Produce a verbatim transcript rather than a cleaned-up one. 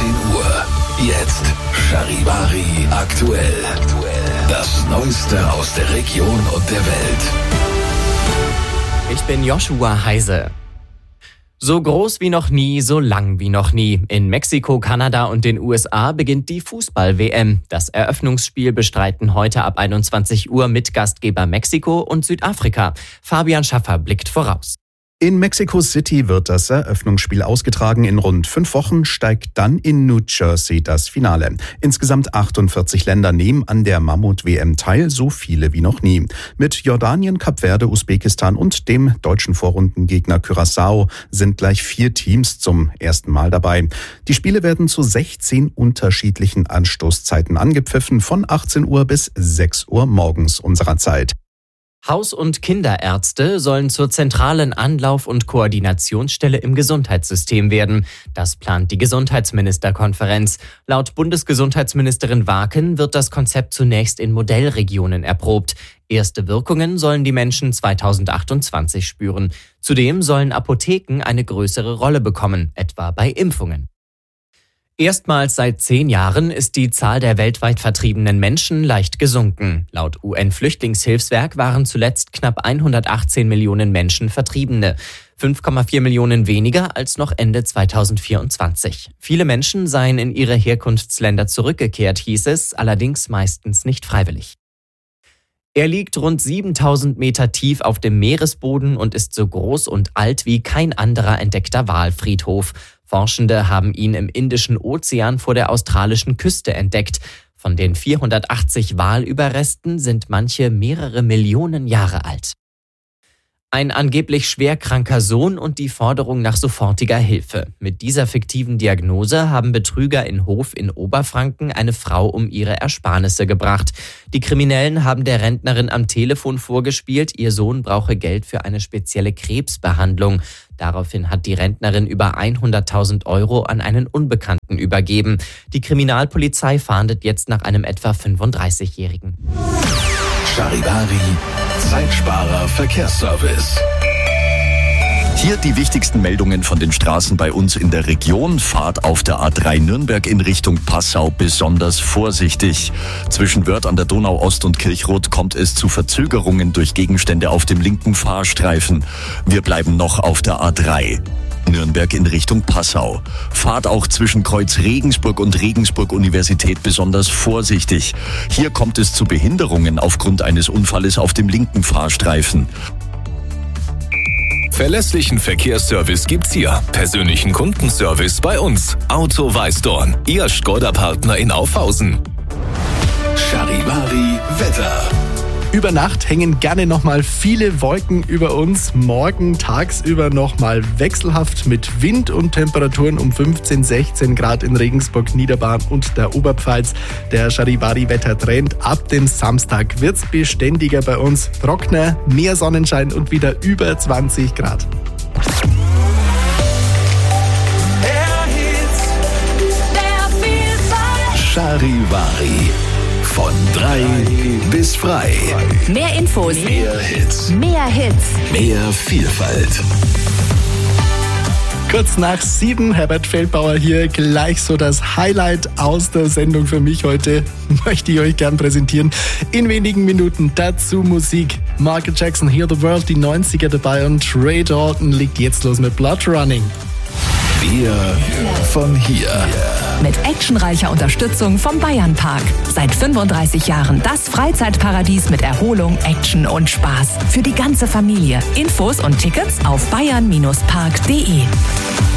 achtzehn Uhr. Jetzt Charivari aktuell. Das Neueste aus der Region und der Welt. Ich bin Joshua Heise. So groß wie noch nie, so lang wie noch nie. In Mexiko, Kanada und den U S A beginnt die Fußball-W M. Das Eröffnungsspiel bestreiten heute ab einundzwanzig Uhr Mitgastgeber Mexiko und Südafrika. Fabian Schaffer blickt voraus. In Mexico City wird das Eröffnungsspiel ausgetragen. In rund fünf Wochen steigt dann in New Jersey das Finale. Insgesamt achtundvierzig Länder nehmen an der Mammut-W M teil, so viele wie noch nie. Mit Jordanien, Kap Verde, Usbekistan und dem deutschen Vorrundengegner Curaçao sind gleich vier Teams zum ersten Mal dabei. Die Spiele werden zu sechzehn unterschiedlichen Anstoßzeiten angepfiffen, von achtzehn Uhr bis sechs Uhr morgens unserer Zeit. Haus- und Kinderärzte sollen zur zentralen Anlauf- und Koordinationsstelle im Gesundheitssystem werden. Das plant die Gesundheitsministerkonferenz. Laut Bundesgesundheitsministerin Waken wird das Konzept zunächst in Modellregionen erprobt. Erste Wirkungen sollen die Menschen zweitausendachtundzwanzig spüren. Zudem sollen Apotheken eine größere Rolle bekommen, etwa bei Impfungen. Erstmals seit zehn Jahren ist die Zahl der weltweit vertriebenen Menschen leicht gesunken. Laut U N-Flüchtlingshilfswerk waren zuletzt knapp hundertachtzehn Millionen Menschen Vertriebene. fünf Komma vier Millionen weniger als noch Ende zweitausendvierundzwanzig. Viele Menschen seien in ihre Herkunftsländer zurückgekehrt, hieß es, allerdings meistens nicht freiwillig. Er liegt rund siebentausend Meter tief auf dem Meeresboden und ist so groß und alt wie kein anderer entdeckter Walfriedhof. Forschende haben ihn im Indischen Ozean vor der australischen Küste entdeckt. Von den vierhundertachtzig Walüberresten sind manche mehrere Millionen Jahre alt. Ein angeblich schwerkranker Sohn und die Forderung nach sofortiger Hilfe. Mit dieser fiktiven Diagnose haben Betrüger in Hof in Oberfranken eine Frau um ihre Ersparnisse gebracht. Die Kriminellen haben der Rentnerin am Telefon vorgespielt, ihr Sohn brauche Geld für eine spezielle Krebsbehandlung. Daraufhin hat die Rentnerin über hunderttausend Euro an einen Unbekannten übergeben. Die Kriminalpolizei fahndet jetzt nach einem etwa fünfunddreißigjährigen. Charivari, Zeitsparer Verkehrsservice. Hier die wichtigsten Meldungen von den Straßen bei uns in der Region. Fahrt auf der A drei Nürnberg in Richtung Passau besonders vorsichtig. Zwischen Wörth an der Donau Ost und Kirchroth kommt es zu Verzögerungen durch Gegenstände auf dem linken Fahrstreifen. Wir bleiben noch auf der A drei. Nürnberg in Richtung Passau. Fahrt auch zwischen Kreuz Regensburg und Regensburg Universität besonders vorsichtig. Hier kommt es zu Behinderungen aufgrund eines Unfalles auf dem linken Fahrstreifen. Verlässlichen Verkehrsservice gibt's hier. Persönlichen Kundenservice bei uns. Auto Weißdorn, Ihr Skoda-Partner in Aufhausen. Charivari Wetter. Über Nacht hängen gerne nochmal viele Wolken über uns. Morgen tagsüber nochmal wechselhaft mit Wind und Temperaturen um fünfzehn, sechzehn Grad in Regensburg, Niederbayern und der Oberpfalz. Der Charivari-Wettertrend. Ab dem Samstag wird's beständiger bei uns. Trockener, mehr Sonnenschein und wieder über zwanzig Grad. Charivari. Von drei bis frei. Mehr Infos. Mehr Hits. Mehr Hits. Mehr Vielfalt. Kurz nach sieben, Herbert Feldbauer hier, gleich so das Highlight aus der Sendung für mich heute, möchte ich euch gern präsentieren. In wenigen Minuten dazu Musik. Michael Jackson, Heal the World, die neunziger dabei und Ray Dalton legt jetzt los mit Blood Running. Wir von hier. Mit actionreicher Unterstützung vom Bayernpark. Seit fünfunddreißig Jahren das Freizeitparadies mit Erholung, Action und Spaß. Für die ganze Familie. Infos und Tickets auf bayern Bindestrich park punkt de.